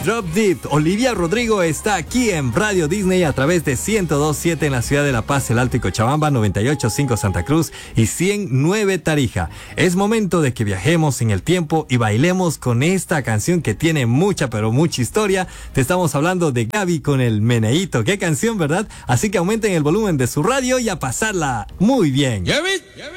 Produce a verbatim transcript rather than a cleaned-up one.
Drop Deep. Olivia Rodrigo está aquí en Radio Disney a través de ciento dos punto siete en la ciudad de La Paz, el Alto y Cochabamba, noventa y ocho punto cinco Santa Cruz y cien punto nueve Tarija. Es momento de que viajemos en el tiempo y bailemos con esta canción que tiene mucha, pero mucha historia. Te estamos hablando de Gaby con el Meneíto. Qué canción, ¿verdad? Así que aumenten el volumen de su radio y a pasarla muy bien.